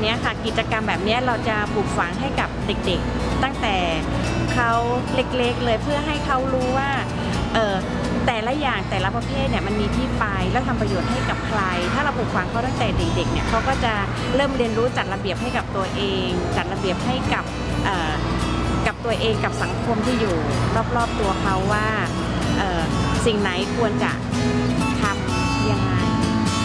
นี้ค่ะกิจกรรมแบบนี้เราจะปลูกฝังให้กับเด็กๆตั้งแต่เขาเล็กๆเลยเพื่อให้เขารู้ว่าแต่ละอย่างแต่ละประเภทเนี่ยมันมีที่ไปแล้วทำประโยชน์ให้กับใครถ้าเราปลูกฝังเขาตั้งแต่เด็กๆเนี่ยเขาก็จะเริ่มเรียนรู้จัดระเบียบให้กับตัวเองจัดระเบียบให้กับตัวเองกับสังคมที่อยู่รอบๆตัวเขาว่าสิ่งไหนควรจะทำยังไง